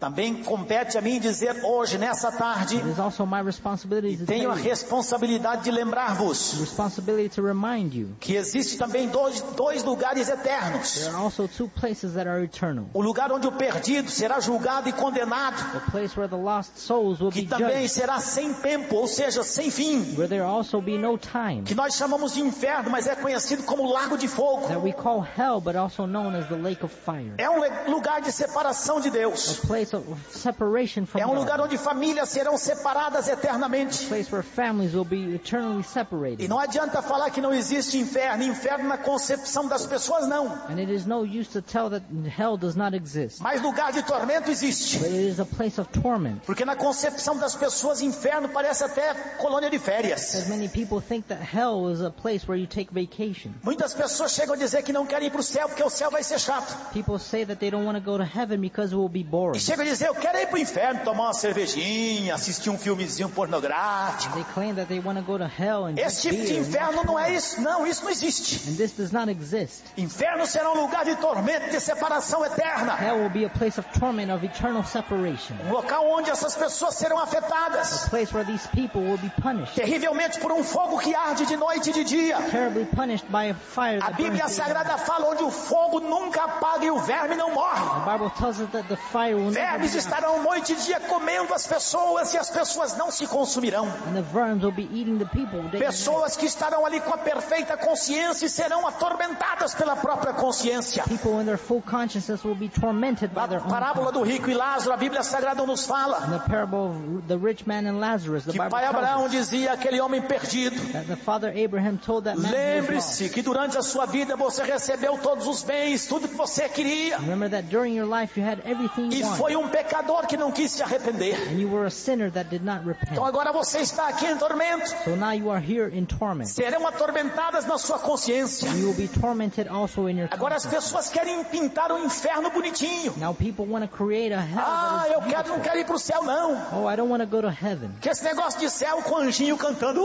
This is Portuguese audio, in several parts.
Também compete a mim dizer hoje, nessa tarde, It is also my responsibility to tenho a tell you, responsabilidade de lembrar-vos responsibility to remind you, que existe também dois lugares eternos. there are also two places that are eternal. O lugar onde o perdido será julgado e condenado, The place where the lost souls will que be também judged, será sem tempo, ou seja, sem fim, where there also be no time, que nós chamamos de inferno, mas é conhecido como lago de fogo. that we call hell, but also known as the lake of fire. É um lugar de separação de Deus. A place of separation from É um lugar God. onde famílias serão separadas eternamente. A place where families will be eternally E separated. não adianta falar que não existe inferno. Inferno na concepção das pessoas não. And it is no use to tell that hell does not exist. Mas lugar de tormento existe. But it is a place of torment. Porque na concepção das pessoas, inferno parece até colônia de férias. As many people think that hell is a place where you take vacation. Muitas pessoas chegam a dizer que não querem ir para o céu porque o céu vai ser chato. People say that they don't want to go to heaven because it will be E boring. chegam a dizer, eu quero ir para o inferno, tomar uma cervejinha, assistir um filmezinho pornográfico. They claim that they want to go to hell and Esse drink tipo de beer and inferno watch não é porn. isso. Não, isso não existe. And this does not exist. Inferno será um lugar de tormento, de separação eterna. Hell will be a place of torment, of eternal separation. Um local onde essas pessoas serão A afetadas place where these people will be punished. terrivelmente por um fogo que arde de noite e de dia. Terribly punished by a fire A that Bíblia burns. Sagrada fala onde o fogo nunca apaga e o verme não morre. The Bible tells us that the fire will never Vermes be out. estarão noite e dia comendo as pessoas e as pessoas não se consumirão. And the worms will be eating the people. Day and night. Pessoas que estarão ali com a perfeita consciência e serão atormentadas pela própria consciência. People in their full consciousness will be tormented by Na their own parábola do conscience. rico e Lázaro, a Bíblia Sagrada nos fala In the parable of the rich man and Lazarus, the que Bible pai tells Abraão us dizia àquele homem perdido: that the father Abraham told that man who was lembre-se lost. que durante a sua vida você recebeu todos os bens, tudo que você queria, Remember that during your life you had everything e you foi wanted, um pecador que não quis se arrepender. and you were a sinner that did not repent. Então agora você está aqui em tormento. So now you are here in torment. Serão atormentadas na sua consciência. You will be tormented also in your Agora as conscience. pessoas querem pintar um inferno bonitinho. Now people want to create a hell Ah, that eu is não beautiful. quero ir para o céu não. Oh, I don't want to go to heaven. Que esse negócio de céu com anjinho cantando.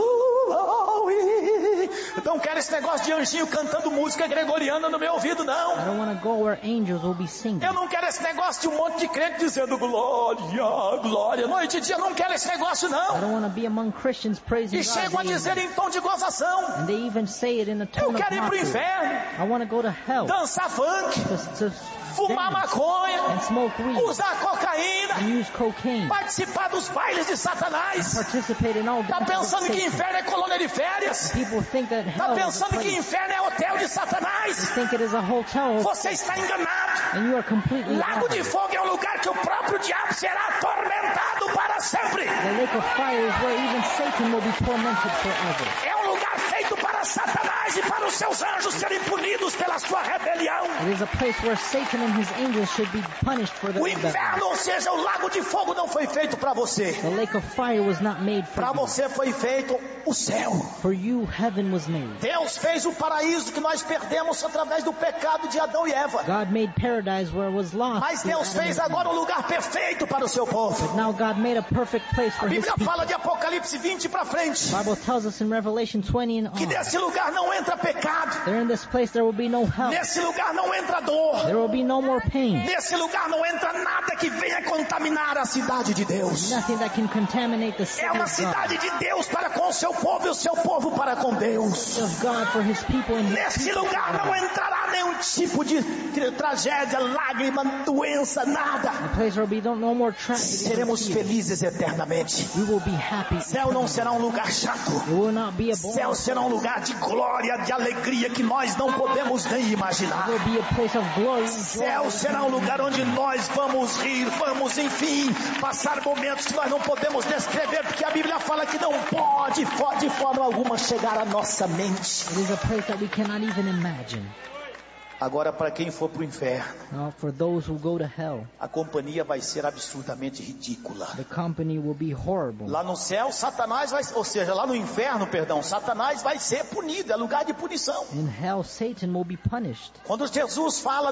Eu não quero esse negócio de anjinho cantando música gregoriana no meu ouvido I não. don't want to go where angels will be singing. Eu não quero esse negócio de um monte de crente dizendo glória, glória. Noite e dia eu não quero esse negócio I não. don't want to be among Christians praising E God. chegam a day and dizer night. em tom de gozação: And they even say it in a eu tone of quero ir para o mockery. inferno, I want to go to hell. dançar funk, To fumar dance maconha, and smoke weed usar cocaína, and use cocaine. participar dos bailes de Satanás. Participate in all Tá dances of pensando que Satan. inferno é colônia de férias? People think that Tá hell is a pensando que place. inferno é hotel de Satanás? Think it is a hotel Você está enganado. and you are completely Lago de wrong. fogo é um lugar que o próprio diabo será atormentado para sempre. The lake of fire is where even Satan will be tormented forever. É um lugar feito para Satanás e para os seus anjos serem punidos pela sua rebelião. It is a place where Satan and his angels should be punished for their O rebellion. inferno, ou seja, o lago de fogo não foi feito para você. The lake of fire was not made for Para you. você foi feito o céu. For you, heaven was made. Deus fez o paraíso que nós perdemos através do pecado de Adão e Eva. God made paradise where it was lost. Mas through Deus Adam fez and Eve. agora um lugar perfeito para o seu povo. Now God made a perfect place A for His Bíblia people. fala de Apocalipse 20 para frente, The Bible tells us in Revelation 20 and que on, nesse lugar não entra pecado, there in this place there will be no hell. nesse lugar não entra dor, There will be no more pain. nesse lugar não entra nada que venha contaminar a cidade de Deus. Nothing that can contaminate the city É uma of God. cidade de Deus para com o seu povo e o seu povo para com Deus. Of God for His people and His Nesse people. lugar não entrará nenhum tipo de tragédia, lágrima, doença, nada. A place where we don't no more tragedy. Seremos felizes eternamente. We will be happy. Céu não será um lugar chato. It will not be a boring. Céu será um lugar de glória, de alegria que nós não podemos nem imaginar. It will be a place of glory and joy. Céu será um lugar onde nós vamos rir, vamos enfim passar momentos que nós não podemos descrever, porque a Bíblia fala que não pode de forma alguma chegar à nossa mente. It is a place that we cannot even imagine. Agora, para quem for para o inferno, Now, for those who go to hell, a companhia vai ser absurdamente ridícula. the company will be horrible. Lá no céu, Satanás vai, ou seja, lá no inferno, perdão, Satanás vai ser punido, é lugar de punição. In hell, Satan will be punished. Quando Jesus fala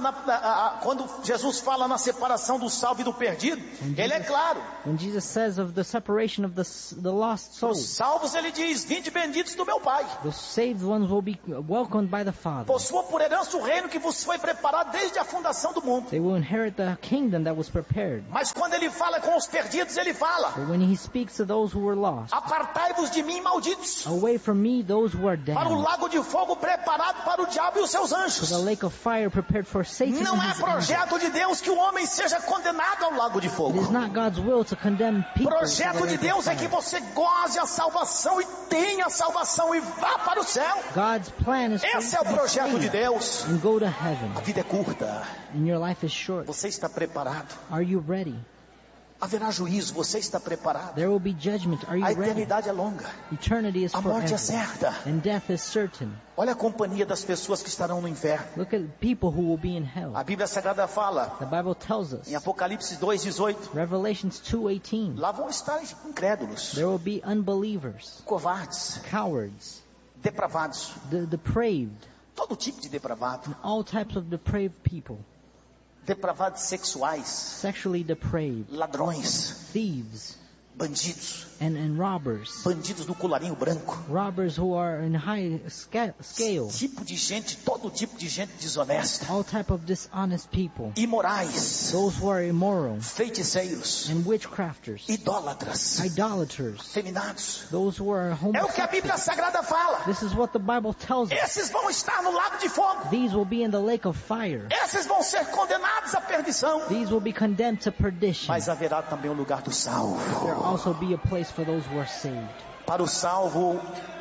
na separação do salvo e do perdido, ele é claro. When Jesus says of the separation of the lost Os souls, salvos ele diz: vinde benditos do meu Pai. the saved ones will be welcomed by the Father. Possua por herança o reino que que vos foi preparado desde a fundação do mundo. They will inherit the kingdom that was prepared. Mas quando ele fala com os perdidos, ele fala: But when he speaks to those who were lost, apartai-vos de mim, malditos, away from me those who are para o damned, lago de fogo preparado para o diabo e os seus to anjos. the lake of fire prepared for Satan Não and é his angels. projeto de Deus que o homem seja condenado ao lago de It fogo. is not God's will to condemn people to the Projeto de lake of Deus é que fire. você goze a salvação e tenha a salvação e vá para o céu. God's plan is for Esse é you o to be projeto de saved Deus. and go to heaven. A vida é curta. And your life is short. Você está preparado? Are you ready? Haverá juízo. Você está preparado? There will be judgment. Are you A ready? eternidade é longa. Eternity is A morte é forever. certa. And death is certain. Olha a companhia das pessoas que estarão no inferno. Look at people who will be in hell. A Bíblia Sagrada fala, The Bible tells us, em Apocalipse 2:18, Revelations 2:18, lá vão estar incrédulos, there will be unbelievers, covardes, cowards, depravados, depraved, todo tipo de depravado, and all types of depraved people, depravados sexuais, sexually depraved, ladrões, thieves, bandidos, and robbers, bandidos do colarinho branco, robbers who are in high scale, tipo de gente, todo tipo de gente desonesta, all type of dishonest people, imorais, those who are immoral, feiticeiros, and witchcrafters, idólatras, idolaters, feminados. those who are É o que a homosexual. Bíblia Sagrada fala. This is what the Bible tells us. Esses vão estar no lago de fogo. These will be in the lake of fire. Esses vão ser condenados à perdição. These will be condemned to perdition. Mas haverá também o lugar do salvo. There will also be a place for those who are saved. Para o salvo,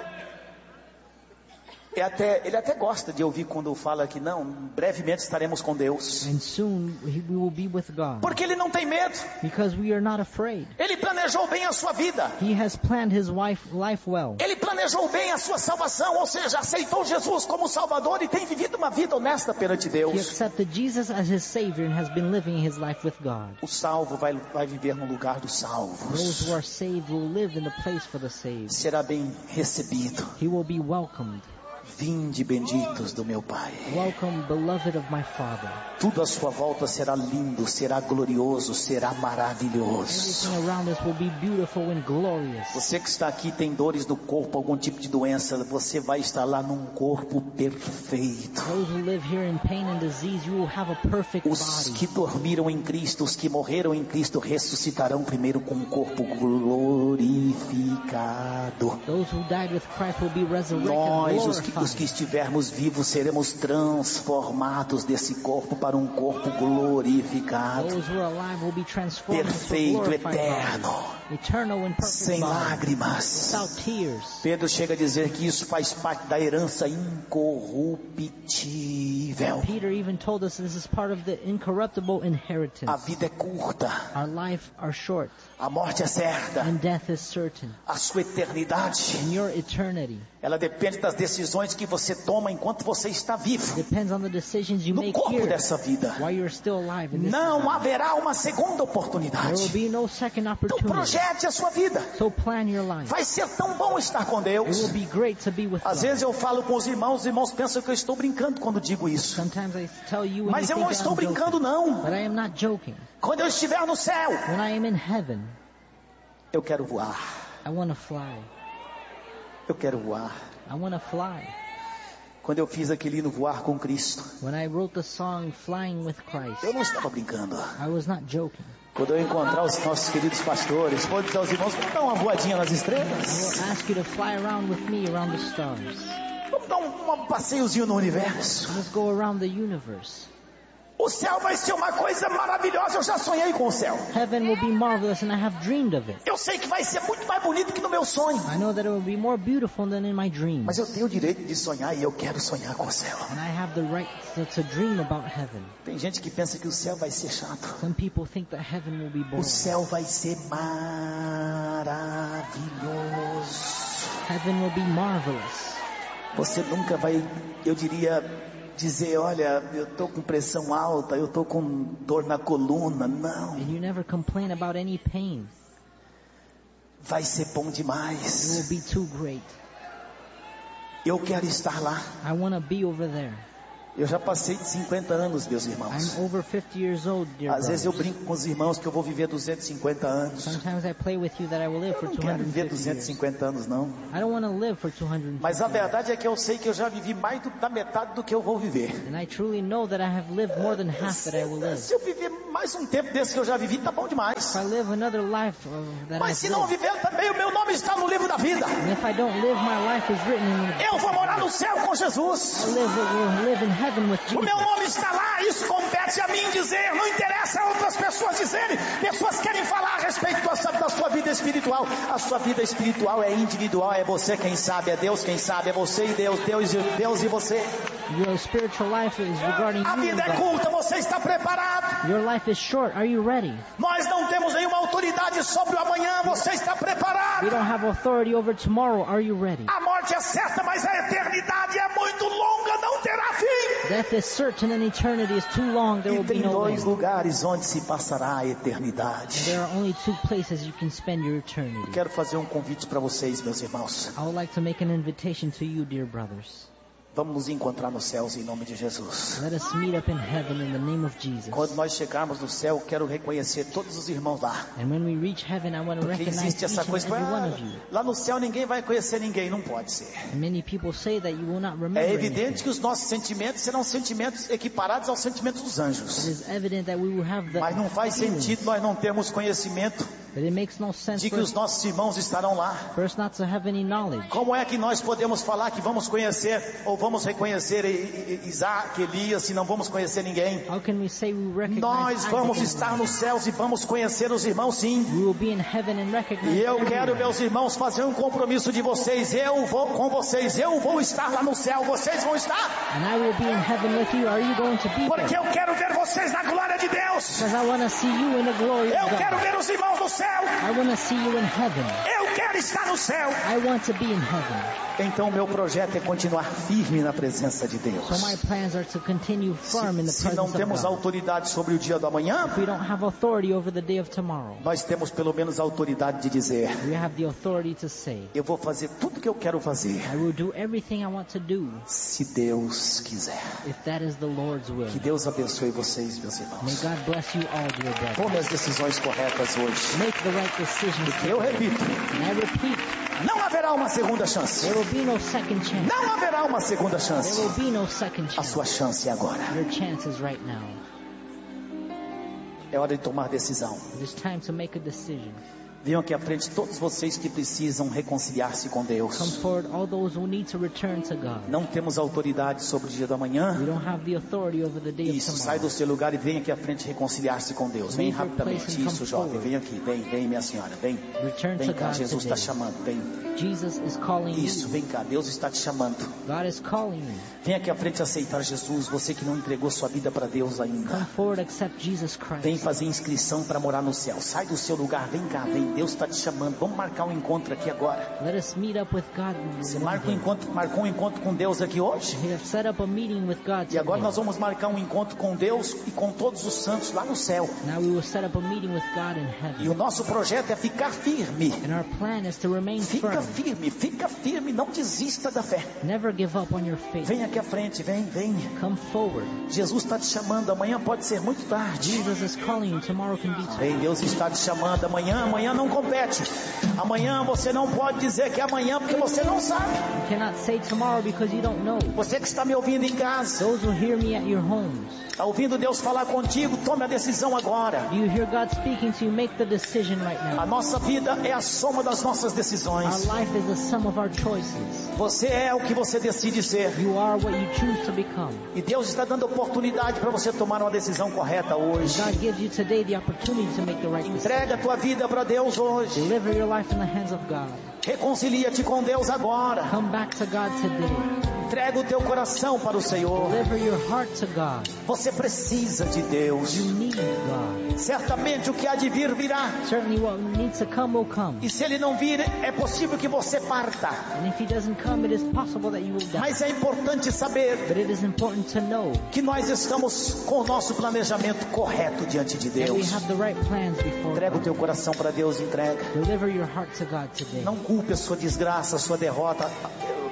ele até gosta de ouvir quando fala que não, brevemente estaremos com Deus. And soon we will be with God. Porque ele não tem medo. Because we are not afraid. Ele planejou bem a sua vida. He has planned his life well. Ele planejou bem a sua salvação, ou seja, aceitou Jesus como Salvador e tem vivido uma vida honesta perante He Deus. accepted Jesus as his Savior and has been living his life with God. O salvo vai viver no lugar dos Those salvos. who are saved will live in the place for the saved. Será bem recebido. He will be welcomed. Vinde benditos do meu Pai. Welcome, beloved of my Father. Tudo à sua volta será lindo, será glorioso, será maravilhoso. Everything around us will be beautiful and glorious. Você que está aqui tem dores no corpo, algum tipo de doença, você vai estar lá num corpo perfeito. Those who live here in pain and disease, you will have a perfect Os body. que dormiram em Cristo, os que morreram em Cristo, ressuscitarão primeiro com um corpo glorificado. Those who died with Christ will be resurrected, Nós, glorified. os que estivermos vivos, seremos transformados desse corpo para um corpo glorificado, Those who are alive will be transformed into perfeito, glorified eterno, body, eternal and perfect sem body, lágrimas. without tears. Pedro chega a dizer que isso faz parte da herança incorruptível. Peter even told us this is part of the incorruptible A inheritance. vida é curta, Our life are short, a morte é certa, and death is certain. a sua eternidade, And your eternity ela depende das decisões que você toma enquanto você está vivo, depends on the decisions you no make corpo here dessa vida. while you're still alive in this Não life. haverá uma segunda There will oportunidade. be no second Então opportunity. projete a sua vida. So plan your life. Vai ser tão bom estar com It Deus. will be great to be with Às God. vezes eu falo com os irmãos pensam que eu estou brincando quando digo isso. Sometimes I tell you and Mas you eu não think estou I'm joking. brincando não. But I am not joking. Quando eu estiver no céu, When I am in heaven, eu quero voar. I want to fly. Eu quero voar. I want to fly. Quando eu fiz aquele hino Voar com Cristo, When I wrote the song Flying with Christ, eu não estava brincando. I was not joking. Quando eu encontrar os nossos queridos pastores, pode dizer aos irmãos, vamos dar uma voadinha nas I estrelas? will ask you to fly around with me around the stars. Vamos dar um passeiozinho no universo? Let's go around the universe. O céu vai ser uma coisa maravilhosa, eu já sonhei com o céu. Heaven will be marvelous and I have dreamed of it. Eu sei que vai ser muito mais bonito que no meu sonho. I know that it will be more beautiful than in my dreams. Mas eu tenho o direito de sonhar e eu quero sonhar com o céu. And I have the right to dream about heaven. Tem gente que pensa que o céu vai ser chato. Some people think that heaven will be O boring. céu vai ser maravilhoso. Heaven will be marvelous. Você nunca vai, eu diria, dizer, olha, eu estou com pressão alta, eu estou com dor na coluna. Não, And you never complain about any pain. vai ser bom It demais. will be too great. Eu quero estar lá. I want to be over there. Eu já passei de 50 anos, meus irmãos. I'm over 50 years old, dear Às vezes eu brothers. brinco com os irmãos que eu vou viver 250 anos. Sometimes I play with you that I will live for Eu não quero viver 250 years. 250 anos, não. I don't want to live for 250 Mas a years. verdade é que eu sei que eu já vivi mais da metade do que eu vou viver. And I truly know that I have lived more than half that I will live. Se eu viver mais um tempo desse que eu já vivi, tá bom demais. If I live another life that Mas I've se não lived, viver também, o meu nome está no livro da vida. and if I don't live, my life is written in Eu vou morar no céu com Jesus. will live in heaven with O Jesus. meu nome está lá, isso compete a mim dizer, não interessa a outras pessoas dizerem. Pessoas querem falar a respeito da sua vida espiritual. A sua vida espiritual é individual, é você quem sabe, é Deus quem sabe, é você e Deus, Deus e você. Your spiritual life is regarding A you vida and é God. curta, você está preparado? Your life is short. Are you ready? Nós não temos nenhuma autoridade sobre o amanhã, você está We preparado? don't have authority over tomorrow. Are you ready? A morte é certa, mas a eternidade é muito longa, não terá fim. Death is certain and eternity is too long. There E will be tem no dois end. lugares onde se passará a eternidade. There are only two places you can spend your eternity. Quero fazer um convite para vocês, meus irmãos. I would like to make an invitation to you, dear brothers. Vamos nos encontrar nos céus em nome de Jesus. Let us meet up in heaven in the name of Jesus. Quando nós chegarmos no céu, quero reconhecer todos os irmãos lá. And when we reach heaven, I want to Porque recognize existe each essa and coisa, every one of you. lá no céu ninguém vai conhecer ninguém, não pode ser. And many people say that you will not remember É evidente anything. que os nossos sentimentos serão sentimentos equiparados aos sentimentos dos It anjos. is evident that we will have the Mas não faz feelings, sentido nós não termos conhecimento but it makes no sense de que for os nossos irmãos estarão lá. us not to have any knowledge. Como é que nós podemos falar que vamos conhecer ou vamos reconhecer Isaac, Elias, se não vamos conhecer ninguém? How can we say we recognize Nós Isaac vamos and estar Elijah? nos céus e vamos conhecer os irmãos, sim. We will be in heaven and recognize E eu quero, everyone. meus irmãos, fazer um compromisso de vocês. Eu vou com vocês, eu vou estar lá no céu, vocês vão estar. And I will be in heaven with you. Are you going to be Porque there? eu quero ver vocês na glória de Deus. Because I want to see you in the glory Eu of quero God. ver os irmãos no céu. I want to see you in heaven. Eu quero estar no céu. I want to be in heaven. Então meu projeto é continuar firme na presença de Deus. So my plans are to continue firm in the Se não presence temos of God. autoridade sobre o dia do amanhã, If we don't have authority over the day of tomorrow, nós temos pelo menos a autoridade de dizer: we have the authority to say, eu vou fazer tudo que eu quero fazer, I will do everything I want to do se Deus quiser. if that is the Lord's will. Que Deus abençoe vocês, meus May irmãos. God bless you all, dear brothers. Tome as decisões corretas hoje. Make the right decisions Porque eu today. repito, And I repeat, não haverá uma segunda chance. there will be no second chance. Não haverá uma segunda There chance. will be no second A chance. sua chance é agora. Your chance is right now. É hora de tomar decisão. It is time to make a decision. Venham aqui à frente todos vocês que precisam reconciliar-se com Come Deus. forward, all those who need to return to God. Não temos autoridade sobre o dia da We manhã. don't have the authority over the day of Isso, sai tomorrow. do seu lugar e vem aqui à frente reconciliar-se com Deus. Vem rapidamente. Isso, jovem. Vem aqui. Vem, minha senhora. Vem. Return Vem to cá, God Jesus está today. chamando. Vem. Jesus is calling Isso, you. vem cá. Deus está te chamando. God is calling you. Vem aqui à frente aceitar Jesus. Você que não entregou sua vida para Deus Come ainda. forward, accept Jesus Vem Christ. fazer inscrição para morar no céu. Sai do seu lugar. Vem cá. Vem. Deus está te chamando. Vamos marcar um encontro aqui agora. Let us meet up with God. Você marcou um encontro com Deus aqui hoje? We have set up a meeting with God E agora today. nós vamos marcar um encontro com Deus e com todos os santos lá no céu. Now we will set up a meeting with God in E heaven. o nosso projeto é ficar firme. And our plan is to remain Fica firm. firme, não desista da fé. Never give up on your faith. Vem aqui à frente, vem. Come forward. Jesus está te chamando, amanhã pode ser muito tarde. Jesus is calling you. Tomorrow can be too. Vem, Deus está te chamando, amanhã não compete. Amanhã você não pode dizer que é amanhã porque você não sabe. You cannot say tomorrow because you don't know. Você que está me ouvindo em casa, Those who hear me at your homes, está ouvindo Deus falar contigo, tome a decisão agora. do you hear God speaking to you? Make the decision right A now. nossa vida é a soma das nossas Our decisões. life is the sum of our choices. Você é o que você decide ser. You are what you choose to become. E Deus está dando oportunidade para você tomar uma decisão correta hoje. God gives you today the opportunity to make the right decision. Entrega a tua vida para Deus hoje. Deliver your life in the hands of God. Reconcilia-te com Deus agora. Come back to God today. Entrega o teu coração para o Senhor. Deliver your heart to God. Você precisa de Deus. You need God. Certamente o que há de vir virá. Certainly what needs to come will come. E se ele não vir, é possível que você parta. And if He doesn't come, it is possible that you will die. Mas é importante saber But it is important to know que nós estamos com o nosso planejamento correto diante de that we Deus. have the right plans before Entrega o God. teu coração para Deus, entrega. Deliver your heart to God today. Não culpe a sua desgraça, a sua derrota.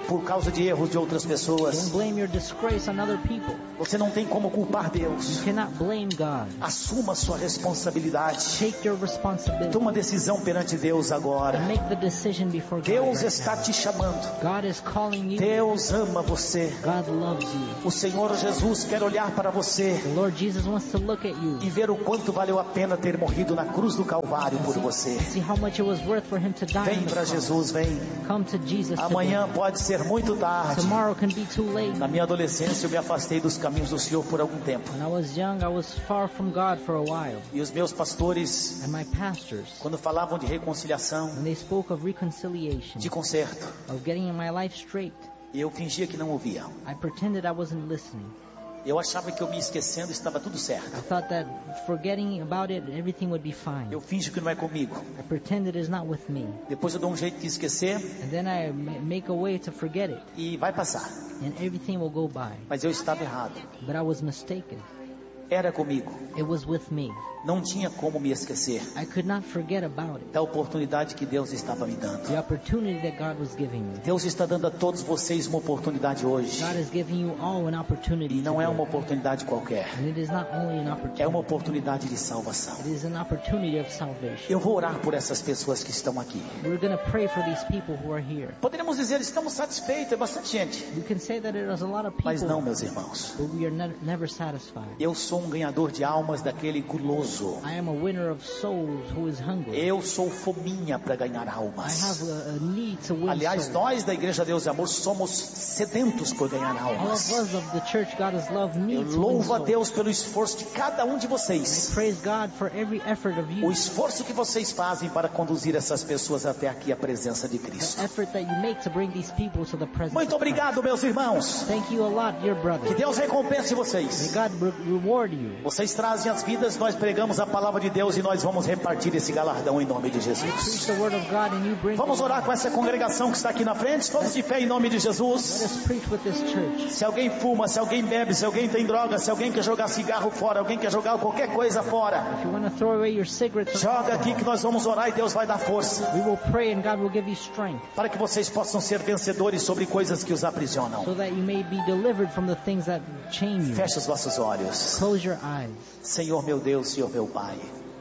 por causa de erros de outras pessoas. Don't blame your disgrace on other people. Você não tem como culpar Deus. You cannot blame God. Assuma sua responsabilidade. Take your responsibility. Toma decisão perante Deus agora. Make the decision before God. Deus right está now. te chamando. God is calling you. Deus ama você. God loves you. O Senhor Jesus quer olhar para você The Lord Jesus wants to look at you. e ver o quanto valeu a pena ter morrido na cruz do Calvário por você. See how much it was worth for him to die Vem on the para cross. Jesus, vem. Come to Jesus Amanhã today. pode ser muito tarde. Tomorrow can be too late. Na minha adolescência eu me afastei dos caminhos do Senhor por algum tempo. When I was young, I was far from God for a while. E os meus pastores, And my pastors, quando falavam de reconciliação, when they spoke of reconciliation, de conserto, of getting my life straight, eu fingia que não ouvia. I pretended I wasn't listening. Eu achava que eu me esquecendo estava tudo certo. I thought that forgetting about it, everything would be fine. Eu finjo que não é comigo. I pretend it is not with me. Depois eu dou um jeito de esquecer And then I make a way to forget it. e vai passar. And everything will go by. Mas eu estava errado. But I was mistaken. Era comigo. It was with me. Não tinha como me esquecer I could not forget about it. da oportunidade que Deus estava me dando. The opportunity that God was giving me. Deus está dando a todos vocês uma oportunidade hoje. God is giving you all an opportunity. E não é today. uma oportunidade qualquer. And it is not only an opportunity. É uma oportunidade de salvação. It is an opportunity of salvation. Eu vou orar por essas pessoas que estão aqui. We're going to pray for these people who are here. Poderíamos dizer, estamos satisfeitos, é bastante gente. You can say that it is a lot of people, Mas não, meus irmãos. but we are never satisfied. Eu sou um ganhador de almas daquele guloso. I am a winner of souls who is hungry. Eu sou fominha para ganhar I almas. have a need to win Aliás, souls. nós da Igreja Deus e Amor somos sedentos por ganhar All of almas. us of the church God is love Eu need to win louvo a souls. Deus pelo esforço de cada um de vocês. Praise God for every effort of you. O esforço que vocês fazem para conduzir essas pessoas até aqui à presença de Cristo. The effort that you make to bring these people to the presence Muito of Christ. obrigado, meus irmãos. Thank you a lot, dear Que brother. Deus recompense May vocês. God reward you. Vocês trazem as vidas, nós pregamos a palavra de Deus e nós vamos repartir esse galardão em nome de I preach Jesus. the word of God and you bring Vamos the orar com essa congregação que está aqui na frente, todos de fé em nome de Let Jesus. us preach with this church. Se alguém fuma, se alguém bebe, se alguém tem droga, se alguém quer jogar cigarro fora, alguém quer jogar qualquer coisa fora, If you want to throw away your cigarettes, joga aqui que nós vamos orar e Deus vai dar força we will pray and God will give you strength para que vocês possam ser vencedores sobre coisas que os aprisionam. so that you may be delivered from the things that chain you. Feche os vossos olhos. Close your eyes. Senhor meu Deus, Senhor meu Pai,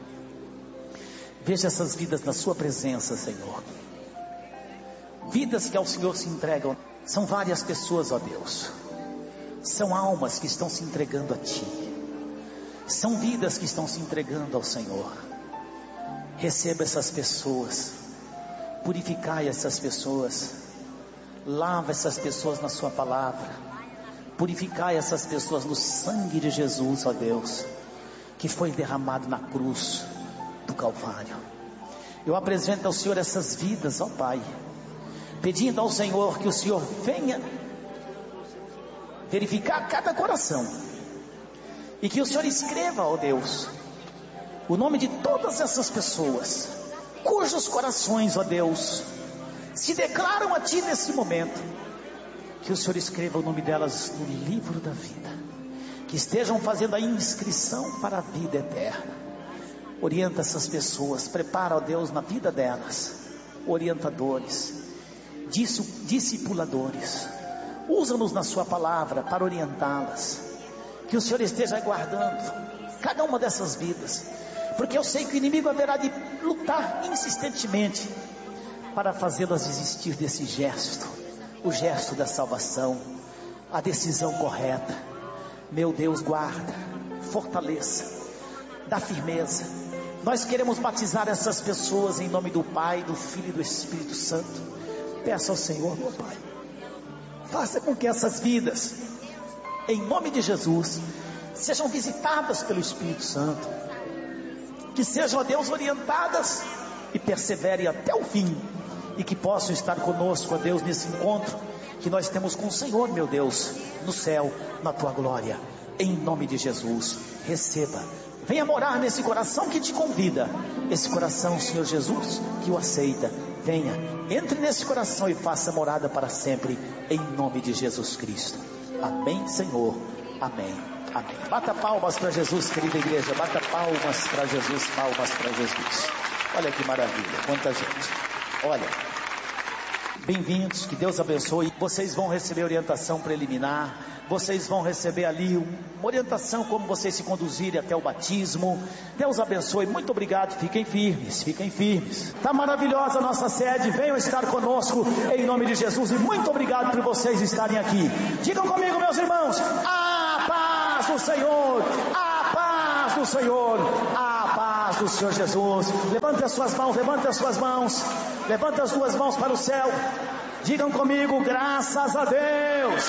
veja essas vidas na sua presença, Senhor. Vidas que ao Senhor se entregam. São várias pessoas, ó Deus. São almas que estão se entregando a Ti. São vidas que estão se entregando ao Senhor. Receba essas pessoas. Purificai essas pessoas. Lava essas pessoas na Sua palavra. Purificai essas pessoas no sangue de Jesus, ó Deus, que foi derramado na cruz do Calvário. Eu apresento ao Senhor essas vidas, ó Pai, pedindo ao Senhor que o Senhor venha verificar cada coração e que o Senhor escreva, ó Deus, o nome de todas essas pessoas cujos corações, ó Deus, se declaram a Ti nesse momento. Que o Senhor escreva o nome delas no livro da vida, que estejam fazendo a inscrição para a vida eterna. Orienta essas pessoas, prepara, ó Deus, na vida delas orientadores, discipuladores. Usa-nos na Sua palavra para orientá-las. Que o Senhor esteja aguardando cada uma dessas vidas, porque eu sei que o inimigo haverá de lutar insistentemente para fazê-las desistir desse gesto, o gesto da salvação, a decisão correta. Meu Deus, guarda, fortaleça, dá firmeza. Nós queremos batizar essas pessoas em nome do Pai, do Filho e do Espírito Santo. Peça ao Senhor, meu Pai, faça com que essas vidas, em nome de Jesus, sejam visitadas pelo Espírito Santo, que sejam, ó Deus, orientadas e perseverem até o fim, e que possam estar conosco, ó Deus, nesse encontro que nós temos com o Senhor, meu Deus, no céu, na Tua glória, em nome de Jesus. Receba, venha morar nesse coração que te convida, esse coração, Senhor Jesus, que o aceita. Venha, entre nesse coração e faça morada para sempre, em nome de Jesus Cristo. Amém, Senhor, amém, amém. Bata palmas para Jesus, querida igreja, bata palmas para Jesus, palmas para Jesus. Olha que maravilha, quanta gente. Olha, Bem-vindos, que Deus abençoe. Vocês vão receber orientação preliminar, vocês vão receber ali uma orientação como vocês se conduzirem até o batismo. Deus abençoe, muito obrigado, fiquem firmes. Está maravilhosa a nossa sede, venham estar conosco em nome de Jesus, e muito obrigado por vocês estarem aqui. Digam comigo, meus irmãos, a paz do Senhor, a paz do Senhor, a paz do Senhor Jesus. Levante as suas mãos, levante as duas mãos para o céu. Digam comigo, graças a Deus,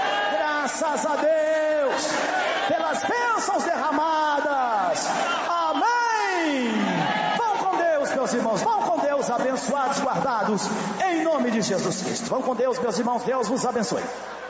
pelas bênçãos derramadas. Amém. Vão com Deus, meus irmãos, vão com Deus, abençoados, guardados, em nome de Jesus Cristo. Vão com Deus, meus irmãos, Deus vos abençoe.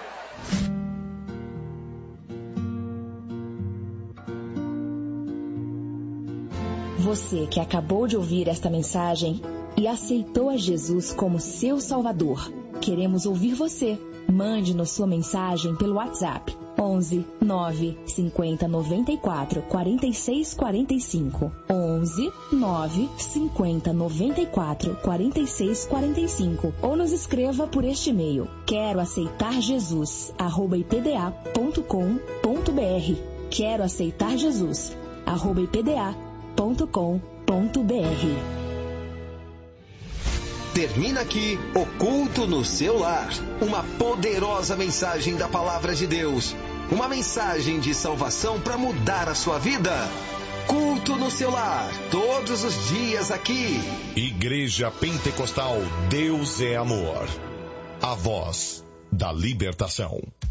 Você que acabou de ouvir esta mensagem e aceitou a Jesus como seu Salvador, queremos ouvir você. Mande-nos sua mensagem pelo WhatsApp 11 9 50 94 46 45, 11 9 50 94 46 45, ou nos escreva por este e-mail: quero aceitar Jesus @ipda.com.br, quero aceitar Jesus @ipda.com.br. Termina aqui o Culto no Seu Lar, uma poderosa mensagem da Palavra de Deus, uma mensagem de salvação para mudar a sua vida. Culto no Seu Lar, todos os dias aqui. Igreja Pentecostal Deus é Amor, a voz da libertação.